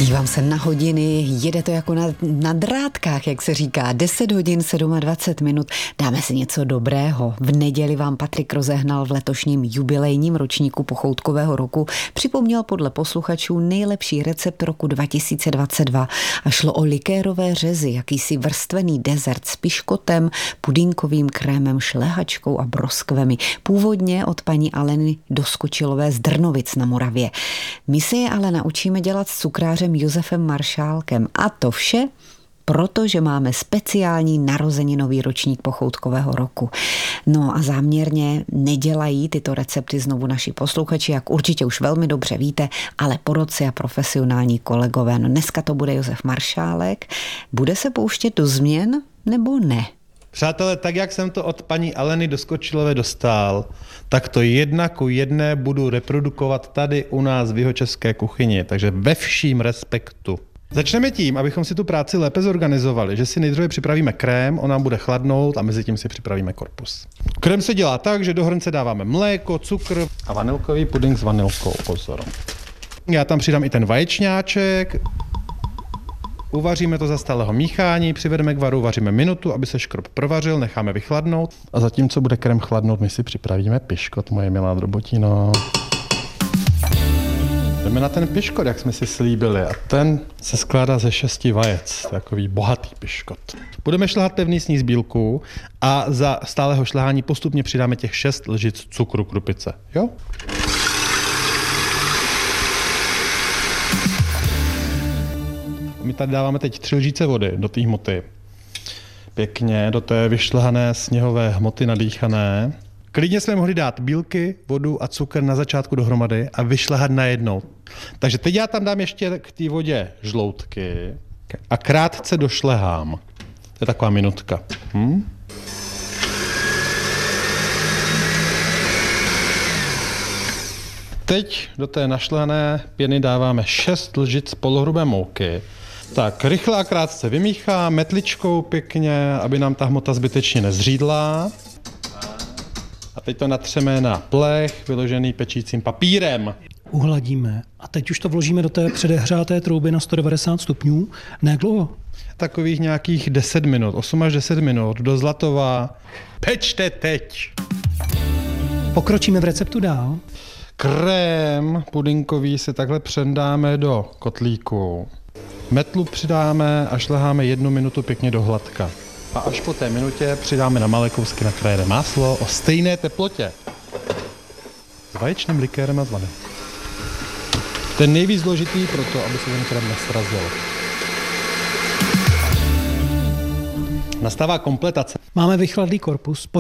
Dívám se na hodiny, jede to jako na drátkách, jak se říká. 10 hodin 27 minut. Dáme si něco dobrého. V neděli vám Patrik Rozehnal v letošním jubilejním ročníku pochoutkového roku připomněl podle posluchačů nejlepší recept roku 2022 a šlo o likérové řezy, jakýsi vrstvený dezert s piškotem, pudinkovým krémem, šlehačkou a broskvemi. Původně od paní Aleny Doskočilové z Drnovic na Moravě. My si je ale naučíme dělat s cukrářem Josefem Maršálkem. A to vše, protože máme speciální narozeninový ročník pochoutkového roku. No a záměrně nedělají tyto recepty znovu naši posluchači, jak určitě už velmi dobře víte, ale porodci a profesionální kolegové. No dneska to bude Josef Maršálek. Bude se pouštět do změn nebo ne? Přátelé, tak jak jsem to od paní Aleny Doskočilové dostal, tak to 1:1 budu reprodukovat tady u nás v jihočeské kuchyni, takže ve vším respektu. Začneme tím, abychom si tu práci lépe zorganizovali, že si nejdříve připravíme krém, on nám bude chladnout a mezi tím si připravíme korpus. Krém se dělá tak, že do hrnce dáváme mléko, cukr a vanilkový puding s vanilkou, pozor. Já tam přidám i ten vaječňáček. Uvaříme to za stálého míchání, přivedeme k varu, vaříme minutu, aby se škrob provařil, necháme vychladnout. A zatímco bude krém chladnout, my si připravíme piškot, moje milá drobotino. Jdeme na ten piškot, jak jsme si slíbili, a ten se skládá ze 6 vajec, takový bohatý piškot. Budeme šlehat pevný sníh z bílku a za stálého šlehání postupně přidáme těch 6 lžic cukru krupice, jo? My tady dáváme teď 3 lžíce vody do té hmoty. Pěkně do té vyšlehané sněhové hmoty nadýchané. Klidně jsme mohli dát bílky, vodu a cukr na začátku dohromady a vyšlehat najednou. Takže teď já tam dám ještě k té vodě žloutky a krátce došlehám. To je taková minutka. Teď do té našlehané pěny dáváme 6 lžic polohrubé mouky. Tak rychle a krátce vymíchám metličkou pěkně, aby nám ta hmota zbytečně nezřídla. A teď to natřeme na plech, vyložený pečícím papírem. Uhladíme a teď už to vložíme do té předehřáté trouby na 190 stupňů. Na jak dlouho? Takových nějakých 10 minut, 8 až 10 minut, do zlatova. Pečte teď! Pokročíme v receptu dál. Krém pudinkový si takhle předáme do kotlíku. Metlu přidáme a šleháme 1 minutu pěkně do hladka. A až po té minutě přidáme na malé kousky nakrájené máslo o stejné teplotě. S vaječným likérem a s vanilou. Ten nejvíc důležitý proto, aby se ten krém nesrazil. Nastává kompletace. Máme vychladlý korpus.